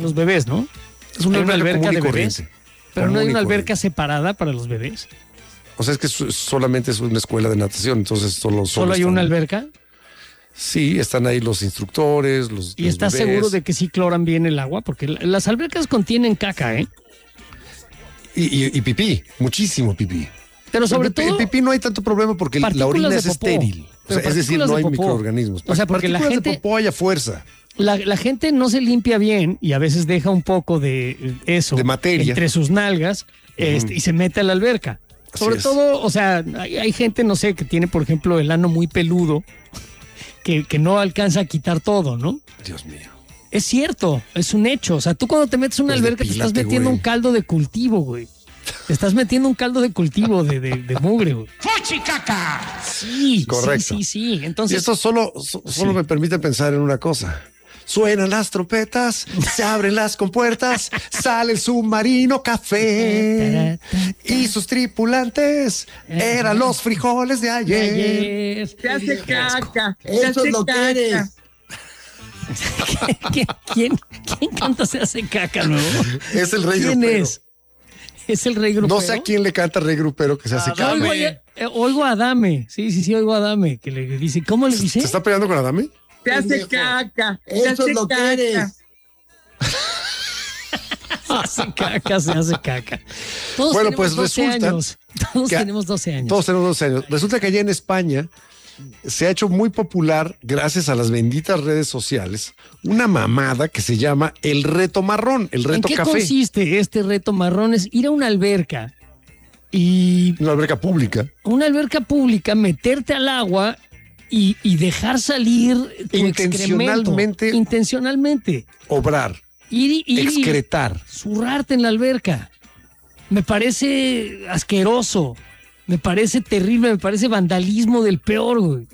los bebés, ¿no? Es una Hay una alberca alberca común y de bebés, corriente. pero no hay Común y una alberca corriente. separada para los bebés. O sea, es que solamente es una escuela de natación, entonces ¿Solo hay están- una alberca? Sí, están ahí los instructores, ¿Y los estás bebés. seguro de que sí cloran bien el agua? Porque las albercas contienen caca, ¿eh? Y pipí, muchísimo pipí. Pero sobre el todo pipí no hay tanto problema porque la partículas orina de es popó. estéril. O sea, Pero es decir, partículas no de hay popó. microorganismos. O sea, porque la Partículas gente- de popó hay a fuerza. la gente no se limpia bien y a veces deja un poco de eso De materia. entre sus nalgas y se mete a la alberca. Así Sobre es. todo, o sea, hay gente, no sé, que tiene, por ejemplo, el ano muy peludo que no alcanza a quitar todo, ¿no? Dios mío. Es cierto, es un hecho. O sea, tú cuando te metes a una Pues alberca te estás depílate, metiendo güey. un caldo de cultivo, güey. Te estás metiendo un caldo de cultivo de mugre, güey. ¡Fuchicaca! Sí, Correcto. sí. Y Entonces, esto solo me permite pensar en una cosa. Suenan las trompetas, se abren las compuertas, sale el submarino café y sus tripulantes eran los frijoles de ayer. Se hace caca. Eso es lo que eres. ¿Quién canta Se hace caca, no? Es el rey ¿Quién grupero. es? ¿Es el rey grupero? No sé a quién le canta rey grupero que se hace Yo oigo, caca. oigo a Adame. Sí, oigo a Adame. Que le dice, ¿cómo le dice? ¿Se está peleando con Adame? Se hace Pendejo. caca. Se Eso hace es lo que caca. eres. Se hace caca. Todos Bueno, tenemos pues 12 resulta años. Todos que- tenemos 12 años. Todos tenemos 12 años. Resulta que allá en España se ha hecho muy popular, gracias a las benditas redes sociales, una mamada que se llama el reto marrón, el ¿En reto qué café. consiste este reto marrón? Es ir a una alberca y Una alberca pública. meterte al agua y dejar salir tu Intencionalmente. excremento. Intencionalmente. Obrar, Ir y excretar. zurrarte en la alberca. Me parece asqueroso. Me parece terrible, me parece vandalismo del peor, güey.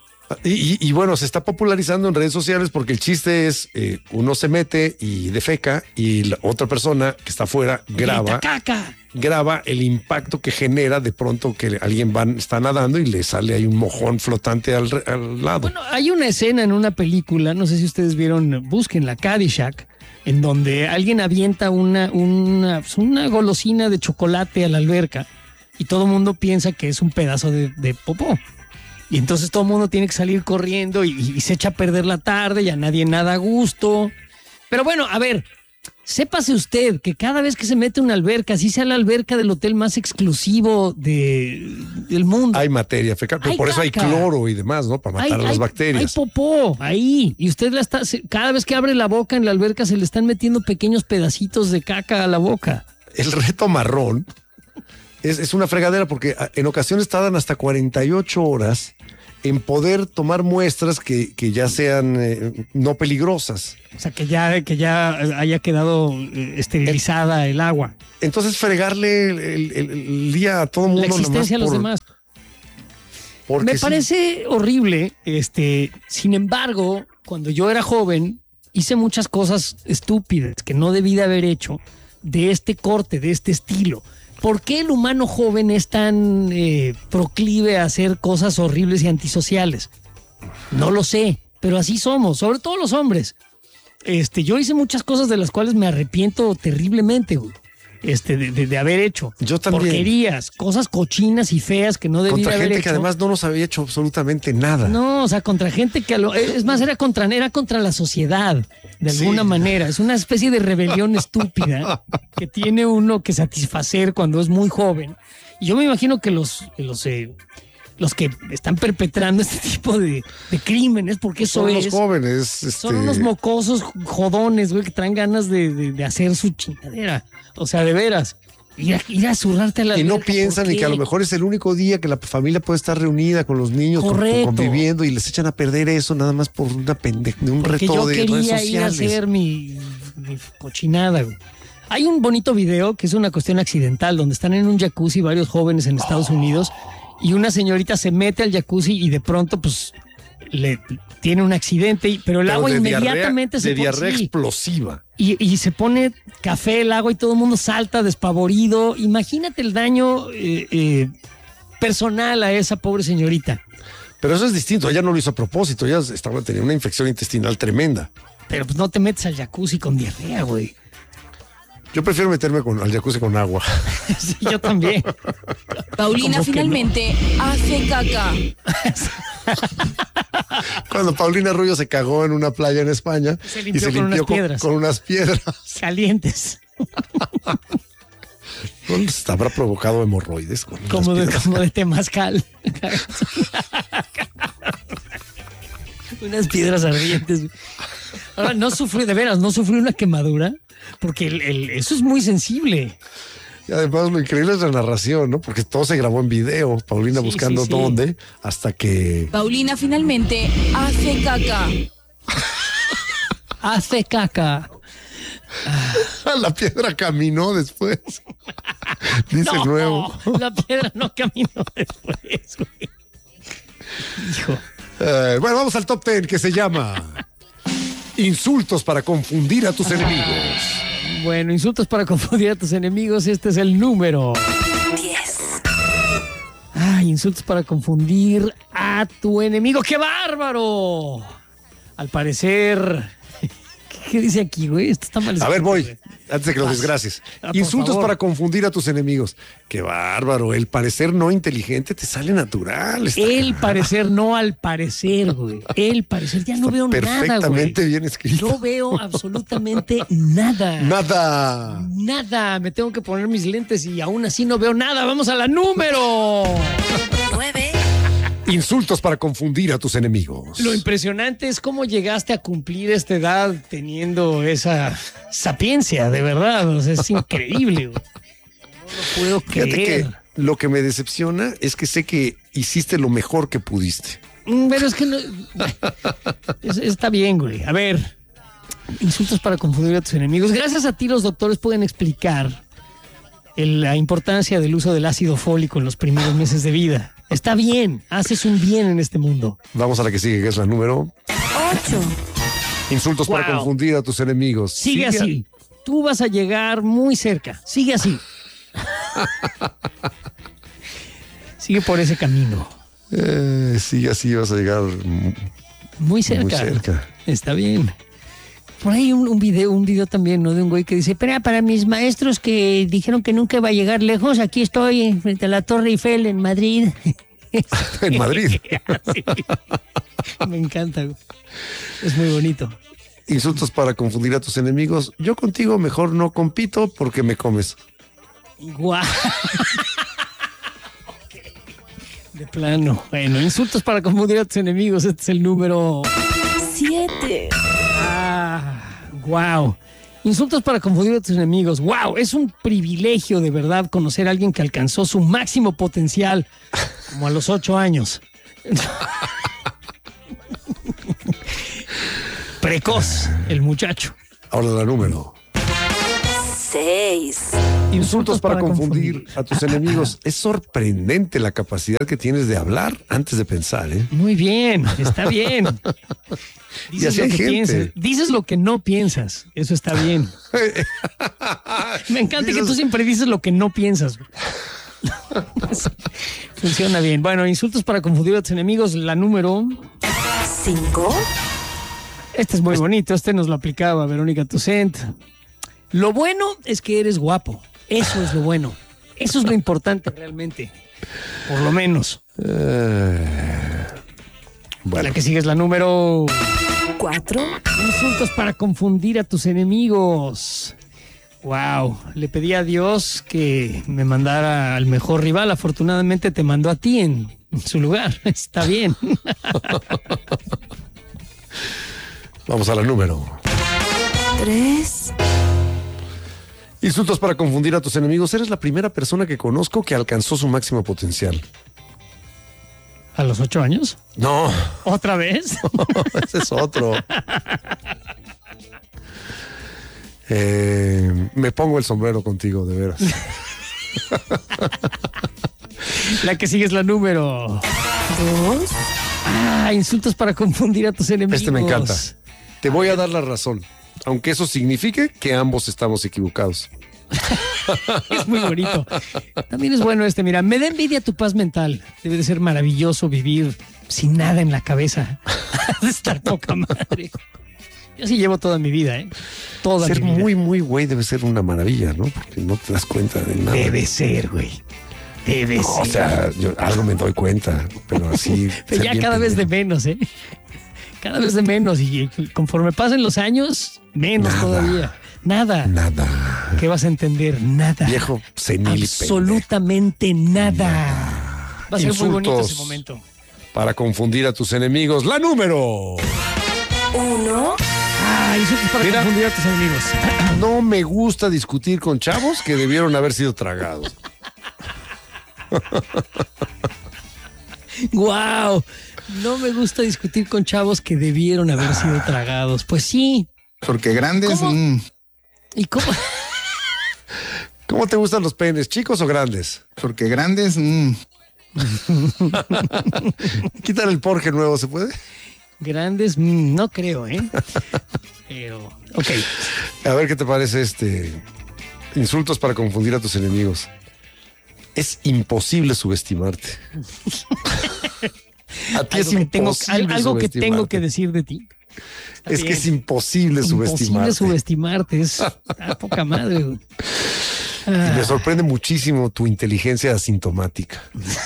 Y bueno, se está popularizando en redes sociales porque el chiste es, uno se mete y defeca y la otra persona que está afuera Grita, caca. graba el impacto que genera de pronto que alguien está nadando y le sale ahí un mojón flotante al lado. Bueno, hay una escena en una película, no sé si ustedes vieron, búsquenla, Caddyshack, en donde alguien avienta una golosina de chocolate a la alberca y todo el mundo piensa que es un pedazo de popó. Y entonces todo el mundo tiene que salir corriendo y se echa a perder la tarde y a nadie nada a gusto. Pero bueno, a ver, sépase usted que cada vez que se mete a una alberca, así sea la alberca del hotel más exclusivo del mundo, Hay materia fecal, pero Hay por eso hay caca. cloro y demás, ¿no? Para matar a las hay bacterias. popó ahí. Y usted cada vez que abre la boca en la alberca se le están metiendo pequeños pedacitos de caca a la boca. El reto marrón es una fregadera porque en ocasiones tardan hasta 48 horas en poder tomar muestras que ya sean no peligrosas. O sea, que ya haya quedado esterilizada el agua. Entonces fregarle el día a todo el mundo. La existencia a los nomás demás. porque Me sí. parece horrible. Sin embargo, cuando yo era joven, hice muchas cosas estúpidas que no debí de haber hecho de este corte, de este estilo. ¿Por qué el humano joven es tan proclive a hacer cosas horribles y antisociales? No lo sé, pero así somos, sobre todo los hombres. Yo hice muchas cosas de las cuales me arrepiento terriblemente, güey. De haber hecho. Yo también. Porquerías, cosas cochinas y feas que no debí de Contra haber gente hecho. que además no nos había hecho absolutamente nada. No, o sea, contra gente que es más, era contra la sociedad, de Sí. alguna manera. Es una especie de rebelión estúpida que tiene uno que satisfacer cuando es muy joven. Y yo me imagino que los que están perpetrando este tipo de crímenes, porque eso Son los es. jóvenes. Son unos mocosos jodones, güey, que traen ganas de hacer su chingadera. O sea, de veras. Ir a zurrarte a la Y no alberca, piensan ¿por en que a qué? lo mejor es el único día que la familia puede estar reunida con los niños, Correcto. conviviendo, y les echan a perder eso nada más por un Porque reto yo de redes quería ir a sociales. hacer mi cochinada, güey. Hay un bonito video que es una cuestión accidental, donde están en un jacuzzi varios jóvenes en Estados Unidos y una señorita se mete al jacuzzi y de pronto, pues, le tiene un accidente, pero el Pero agua de inmediatamente de se pone diarrea sí. explosiva. Y se pone café el agua y todo el mundo salta despavorido. Imagínate el daño personal a esa pobre señorita. Pero eso es distinto. Ella no lo hizo a propósito. Ella tenía una infección intestinal tremenda. Pero pues no te metes al jacuzzi con diarrea, güey. Yo prefiero meterme al jacuzzi con agua. Sí, yo también. Paulina ¿Cómo que finalmente hace caca. Cuando Paulina Rubio se cagó en una playa en España Se limpió con unas piedras. con unas piedras. Calientes. ¿Habrá provocado hemorroides? Como de temazcal. Unas piedras ardientes. Ahora, no sufrí una quemadura, porque eso es muy sensible. Y además lo increíble es la narración, ¿no? Porque todo se grabó en video. Paulina Sí, buscando sí, sí. dónde, hasta que... Paulina finalmente hace caca. Hace caca. La piedra caminó después. Dice el nuevo. La piedra no caminó después, güey. Hijo. Bueno, vamos al top 10 que se llama Insultos para confundir a tus enemigos. Bueno, insultos para confundir a tus enemigos. Este es el número 10. Ay, insultos para confundir a tu enemigo. ¡Qué bárbaro! Al parecer... ¿Qué dice aquí, güey? Esto está mal. A ver, voy, güey. antes de que lo desgracies. por Insultos favor. para confundir a tus enemigos. Qué bárbaro. El parecer no inteligente te sale natural. El parecer, no al parecer, güey. El parecer, ya no veo nada, güey. Perfectamente bien escrito. No veo absolutamente nada. Nada. Nada. Me tengo que poner mis lentes y aún así no veo nada. Vamos a la número 9. Insultos para confundir a tus enemigos. Lo impresionante es cómo llegaste a cumplir esta edad teniendo esa sapiencia, de verdad. O sea, es increíble, güey. No lo puedo Fíjate creer. que lo que me decepciona es que sé que hiciste lo mejor que pudiste. Pero es que no. Está bien, güey. A ver. Insultos para confundir a tus enemigos. Gracias a ti, los doctores pueden explicar la importancia del uso del ácido fólico en los primeros meses de vida. Está bien, haces un bien en este mundo. Vamos a la que sigue, que es la número 8. Insultos para Wow. confundir a tus enemigos. Sigue así. Tú vas a llegar muy cerca. Sigue así. Sigue por ese camino. Sigue así, vas a llegar Muy cerca. muy cerca. Está bien. Por ahí un video también, ¿no? De un güey que dice, pero para mis maestros que dijeron que nunca iba a llegar lejos, aquí estoy frente a la Torre Eiffel en Madrid. En Madrid. Sí. Me encanta, güey. Es muy bonito. Insultos para confundir a tus enemigos. Yo contigo mejor no compito porque me comes. Guau. De plano. Bueno, insultos para confundir a tus enemigos. Este es el número 7. Wow. Insultos para confundir a tus enemigos. Wow, es un privilegio de verdad conocer a alguien que alcanzó su máximo potencial como a los 8 años. Precoz, el muchacho. Ahora la número. 6. Insultos para confundir a tus enemigos. Es sorprendente la capacidad que tienes de hablar antes de pensar, ¿eh? Muy bien, está bien. Y así hay lo que gente. piensas. Dices lo que no piensas. Eso está bien. Me encanta que tú siempre dices lo que no piensas. Funciona bien. Bueno, insultos para confundir a tus enemigos. La número 5. Este es muy bonito. Este nos lo aplicaba Verónica Toussaint. Lo bueno es que eres guapo. Eso es lo bueno. Eso es lo importante realmente. Por lo menos. Bueno, La que sigue es la número 4. Insultos para confundir a tus enemigos. Wow, le pedí a Dios que me mandara al mejor rival. Afortunadamente te mandó a ti en su lugar. Está bien. vamos a la número. 3. Insultos para confundir a tus enemigos. Eres la primera persona que conozco que alcanzó su máximo potencial. ¿A los 8 años? No, ¿Otra vez? ese es otro. Me pongo el sombrero contigo, de veras. La que sigue es la número 2. Insultos para confundir a tus enemigos. Este me encanta. Te voy a dar la razón, aunque eso signifique que ambos estamos equivocados. Es muy bonito. También es bueno este. Mira, me da envidia tu paz mental. Debe de ser maravilloso vivir sin nada en la cabeza. Ha de estar poca madre. Yo sí llevo toda mi vida, ¿eh? Toda Ser mi vida. muy, muy güey debe ser una maravilla, ¿no? Porque no te das cuenta de nada. Debe ser, güey. Debe No, ser. o sea, yo algo me doy cuenta, pero así. Pero ser ya bien cada vez de pendejo. menos, ¿eh? Cada vez de menos. Y conforme pasen los años, menos Nada. todavía. Nada. Nada. ¿Qué vas a entender? Nada. Viejo senil. Absolutamente nada. Va a ser muy bonito Insultos. ese momento. Para confundir a tus enemigos. La número. 1, Ah, eso es para Mira. confundir a tus amigos. No me gusta discutir con chavos que debieron haber sido tragados. ¡Guau! No me gusta discutir con chavos que debieron haber sido tragados. Pues sí. Porque grandes. ¿Cómo? ¿Y cómo? ¿Cómo te gustan los penes, chicos o grandes? Porque grandes. Quítale el porje nuevo, ¿se puede? Grandes, no creo, ¿eh? Pero, ok. A ver qué te parece insultos para confundir a tus enemigos. Es imposible subestimarte. A ti es Algo que tengo, imposible algo que tengo subestimarte. que decir de ti. Está Es que bien. es imposible subestimarte. subestimarte. Es poca madre, güey. Y me sorprende muchísimo tu inteligencia asintomática.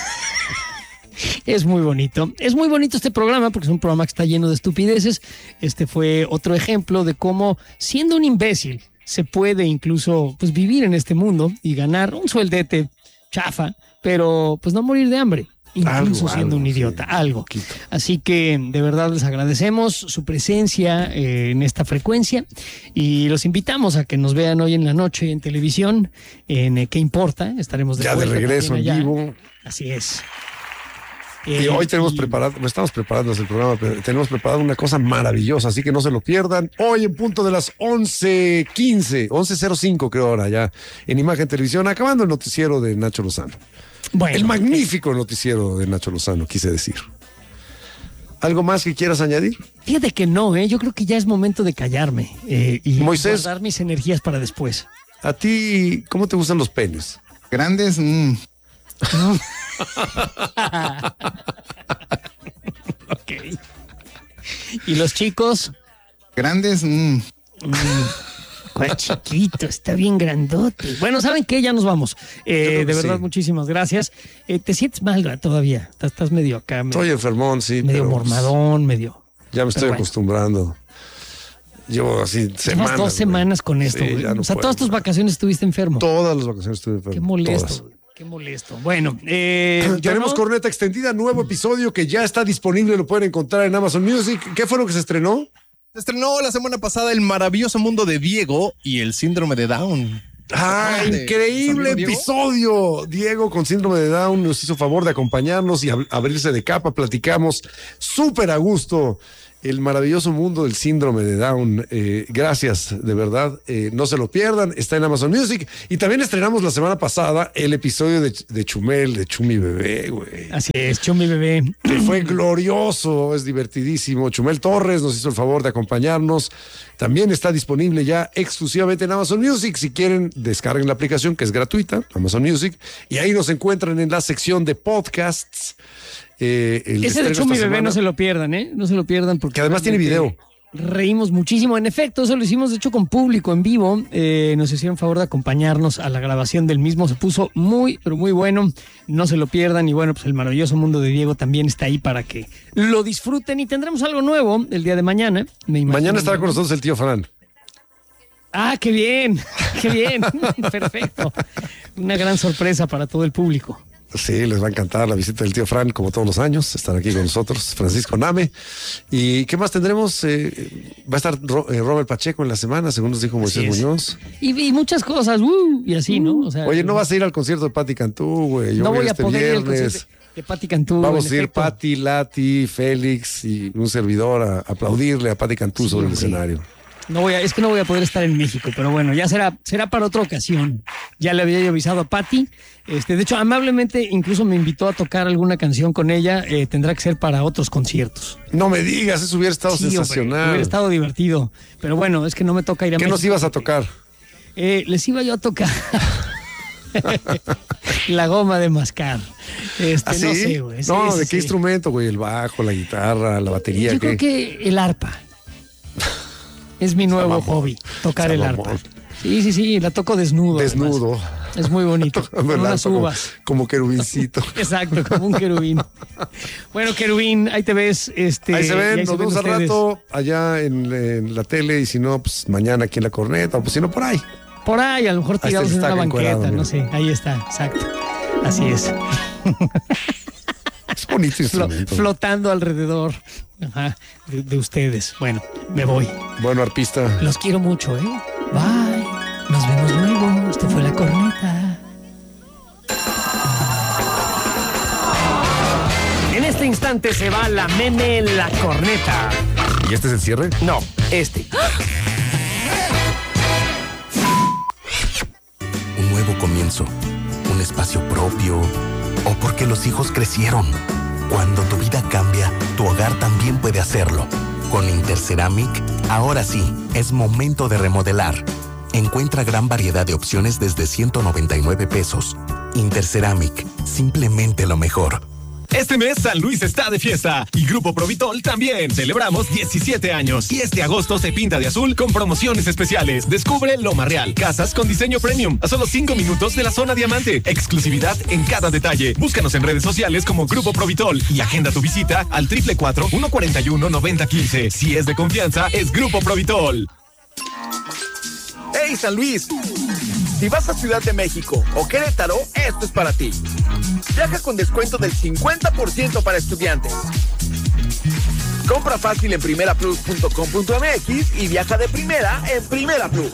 Es muy bonito. Es muy bonito este programa porque es un programa que está lleno de estupideces. Este fue otro ejemplo de cómo, siendo un imbécil, se puede incluso pues, vivir en este mundo y ganar un sueldete chafa, pero pues no morir de hambre. Incluso siendo un idiota, sí, algo. poquito. Así que de verdad les agradecemos su presencia en esta frecuencia y los invitamos a que nos vean hoy en la noche en televisión, en ¿Qué importa? Estaremos Ya de vuelta regreso en también allá. vivo. Así es. Y hoy tenemos y- preparado, estamos preparando el programa, pero tenemos preparado una cosa maravillosa, así que no se lo pierdan. Hoy en punto de las 11:15, 11:05 creo ahora ya, en Imagen Televisión, acabando el noticiero de Nacho Lozano. Bueno, El magnífico noticiero de Nacho Lozano, quise decir. ¿Algo más que quieras añadir? fíjate que no, yo creo que ya es momento de callarme y Moisés. guardar mis energías para después. ¿A ti cómo te gustan los penes? Grandes. Ok. Y los chicos, Grandes. ¿cuál chiquito? Está bien grandote. Bueno, ¿saben qué? Ya nos vamos. creo De que verdad, sí. muchísimas gracias. ¿Te sientes mal todavía? Estás medio acá, Estoy enfermón, sí. medio pero, mormadón, medio... ya me estoy pero bueno. acostumbrando. Llevo así semanas. Llevas 2 semanas con esto. Sí, güey. ya no o sea, puedo, todas tus güey. vacaciones estuviste enfermo. Todas las vacaciones estuve enfermo. Qué molesto. todas. güey. Qué molesto. Bueno, Tenemos corneta extendida, nuevo episodio que ya está disponible, lo pueden encontrar en Amazon Music. ¿Qué fue lo que se estrenó? Se estrenó la semana pasada El maravilloso mundo de Diego y el síndrome de Down. ¡Ah, ¿De increíble nuestro amigo Diego? episodio! Diego con síndrome de Down nos hizo favor de acompañarnos y abrirse de capa. Platicamos súper a gusto el maravilloso mundo del síndrome de Down. Gracias, de verdad. No se lo pierdan. Está en Amazon Music. Y también estrenamos la semana pasada el episodio de Chumel, de Chumi Bebé, güey. Así es, Chumi Bebé. Que fue glorioso, es divertidísimo. Chumel Torres nos hizo el favor de acompañarnos. También está disponible ya exclusivamente en Amazon Music. Si quieren, descarguen la aplicación que es gratuita, Amazon Music, y ahí nos encuentran en la sección de podcasts. Ese de Chumi Bebé no se lo pierdan, ¿eh? No se lo pierdan porque... Que además tiene video. Reímos muchísimo. En efecto, eso lo hicimos de hecho con público en vivo. Nos hicieron favor de acompañarnos a la grabación del mismo. Se puso muy, pero muy bueno. No se lo pierdan. Y bueno, pues el maravilloso mundo de Diego también está ahí para que lo disfruten. Y tendremos algo nuevo el día de mañana. Me imagino. Mañana estará con nosotros el tío Fran. Ah, qué bien, qué bien. Perfecto. Una gran sorpresa para todo el público. Sí, les va a encantar la visita del tío Fran, como todos los años. Estar aquí con nosotros, Francisco Name. ¿Y qué más tendremos? Va a estar Robert Pacheco en la semana, según nos dijo Moisés Así es. Muñoz. Y muchas cosas, y así, ¿no? O sea, Oye, no vas a ir al concierto de Patti Cantú, güey. Yo no voy a este poder ir al viernes. concierto de Patti Cantú. Vamos en a ir efecto. Patti, Lati, Félix y un servidor a aplaudirle a Patti Cantú Sí, sobre el hombre. escenario. Es que no voy a poder estar en México, pero bueno, ya será para otra ocasión. Ya le había yo avisado a Patti. De hecho, amablemente incluso me invitó a tocar alguna canción con ella. Tendrá que ser para otros conciertos. No me digas, eso hubiera estado Sí, hombre, sensacional. hubiera estado divertido. Pero bueno, es que no me toca ir a ¿Qué México. nos ibas a tocar? Les iba yo a tocar la goma de mascar. ¿Ah, sí? No sé, güey. Sí, No, sí, ¿de sí. qué instrumento, güey? El bajo, la guitarra, la batería. Yo creo ¿qué? que el arpa. Es mi nuevo hobby, tocar el arpa. Sí, la toco desnudo. Desnudo. Además. Es muy bonito. Con unas uvas. Como querubincito. Exacto, como un querubín. Bueno, querubín, ahí te ves. Ahí se ven, nos vemos al rato allá en la tele, y si no, pues mañana aquí en la corneta, o pues si no, por ahí. Por ahí, a lo mejor tirados en una banqueta, no sé. Ahí está, exacto. Así es. Es bonito instrumento. Flotando alrededor de ustedes. Bueno, me voy. Bueno, arpista. Los quiero mucho, ¿eh? Bye. Nos vemos luego. Esto fue La Corneta. En este instante se va la meme La Corneta. ¿Y este es el cierre? No, este. Un nuevo comienzo, un espacio propio, o porque los hijos crecieron. Cuando tu vida cambia, tu hogar también puede hacerlo. Con Interceramic, ahora sí, es momento de remodelar. Encuentra gran variedad de opciones desde 199 pesos. Interceramic, simplemente lo mejor. Este mes San Luis está de fiesta y Grupo Provitol también. Celebramos 17 años y este agosto se pinta de azul con promociones especiales. Descubre Loma Real, casas con diseño premium a solo 5 minutos de la zona diamante. Exclusividad en cada detalle. Búscanos en redes sociales como Grupo Provitol y agenda tu visita al 444-141-9015. Si es de confianza, es Grupo Provitol. ¡Hey, San Luis! Si vas a Ciudad de México o Querétaro, esto es para ti. Viaja con descuento del 50% para estudiantes. Compra fácil en primeraplus.com.mx y viaja de primera en Primera Plus.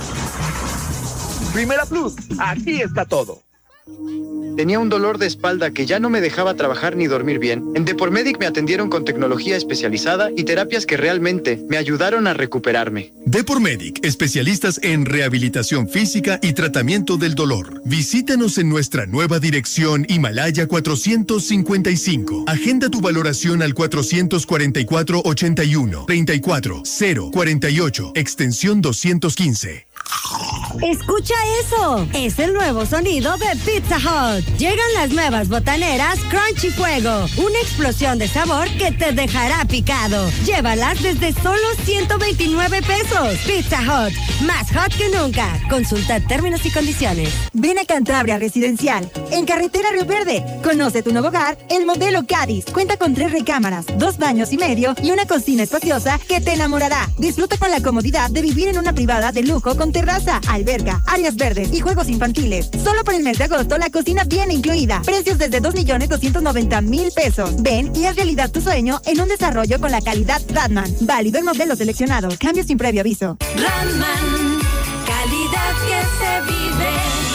Primera Plus, aquí está todo. Tenía un dolor de espalda que ya no me dejaba trabajar ni dormir bien. En Depormedic me atendieron con tecnología especializada y terapias que realmente me ayudaron a recuperarme. Depormedic, especialistas en rehabilitación física y tratamiento del dolor. Visítanos en nuestra nueva dirección Himalaya 455. Agenda tu valoración al 444-81 34 048, extensión 215. ¡Escucha eso! Es el nuevo sonido de Pizza Hut. Llegan las nuevas botaneras Crunchy Fuego. Una explosión de sabor que te dejará picado. Llévalas desde solo 129 pesos. Pizza Hut, más hot que nunca. Consulta términos y condiciones. Ven a Cantabria Residencial, en Carretera Río Verde. Conoce tu nuevo hogar, el modelo Cádiz. Cuenta con 3 recámaras, 2 baños y medio y una cocina espaciosa que te enamorará. Disfruta con la comodidad de vivir en una privada de lujo con terraza, alberca, áreas verdes y juegos infantiles. Solo por el mes de agosto la cocina viene incluida. Precios desde 2.290.000 pesos. Ven y haz realidad tu sueño en un desarrollo con la calidad Radman. Válido en modelos seleccionados. Cambio sin previo aviso. Radman, calidad que se vive.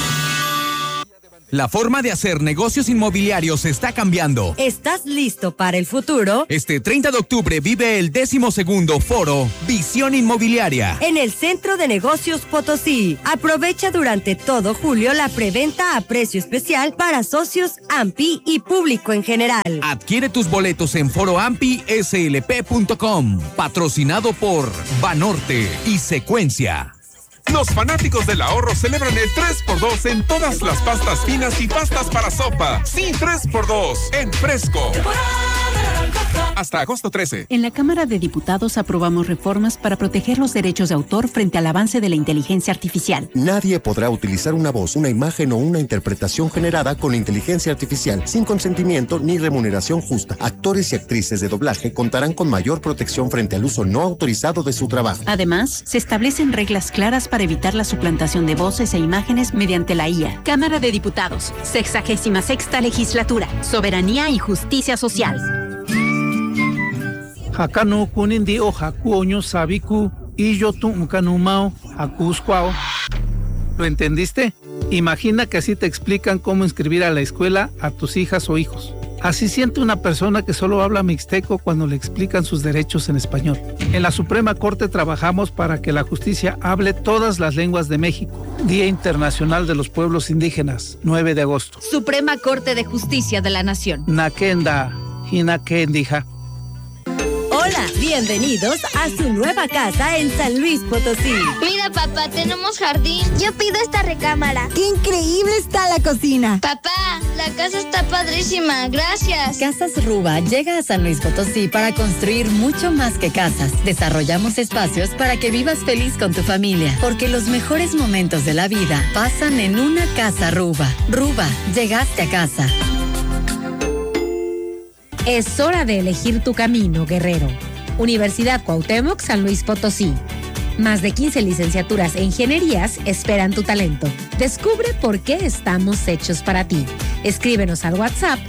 La forma de hacer negocios inmobiliarios está cambiando. ¿Estás listo para el futuro? Este 30 de octubre vive el 12º foro Visión Inmobiliaria en el Centro de Negocios Potosí. Aprovecha durante todo julio la preventa a precio especial para socios AMPI y público en general. Adquiere tus boletos en foroampislp.com. Patrocinado por Banorte y Secuencia. Los fanáticos del ahorro celebran el 3x2 en todas las pastas finas y pastas para sopa. Sí, 3x2 en Fresco. Hasta agosto 13. En la Cámara de Diputados aprobamos reformas para proteger los derechos de autor frente al avance de la inteligencia artificial. Nadie podrá utilizar una voz, una imagen o una interpretación generada con inteligencia artificial sin consentimiento ni remuneración justa. Actores y actrices de doblaje contarán con mayor protección frente al uso no autorizado de su trabajo. Además, se establecen reglas claras para evitar la suplantación de voces e imágenes mediante la IA. Cámara de Diputados, 66ª Legislatura, Soberanía y Justicia Social. Hakano kunindi o hakuoño sabiku y yo tu unkanumao hakusquao. ¿Lo entendiste? Imagina que así te explican cómo inscribir a la escuela a tus hijas o hijos. Así siente una persona que solo habla mixteco cuando le explican sus derechos en español. En la Suprema Corte trabajamos para que la justicia hable todas las lenguas de México. Día Internacional de los Pueblos Indígenas, 9 de agosto. Suprema Corte de Justicia de la Nación. Nakenda, Hinakendija. Hola, Bienvenidos a su nueva casa en San Luis Potosí. Mira, papá, tenemos jardín. Yo pido esta recámara. ¡Qué increíble está la cocina! Papá, la casa está padrísima. Gracias. Casas Ruba llega a San Luis Potosí para construir mucho más que casas. Desarrollamos espacios para que vivas feliz con tu familia, porque los mejores momentos de la vida pasan en una casa Ruba. Ruba, llegaste a casa. Es hora de elegir tu camino, guerrero. Universidad Cuauhtémoc, San Luis Potosí. Más de 15 licenciaturas e ingenierías esperan tu talento. Descubre por qué estamos hechos para ti. Escríbenos al WhatsApp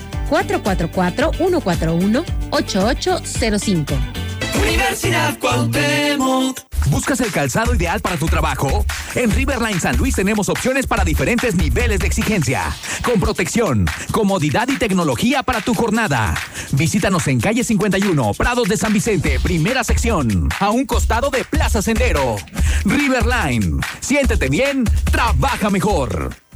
444-141-8805. Universidad Cuauhtémoc. ¿Buscas el calzado ideal para tu trabajo? En Riverline San Luis tenemos opciones para diferentes niveles de exigencia, con protección, comodidad y tecnología para tu jornada. Visítanos en calle 51, Prados de San Vicente, primera sección, a un costado de Plaza Sendero. Riverline, siéntete bien, trabaja mejor.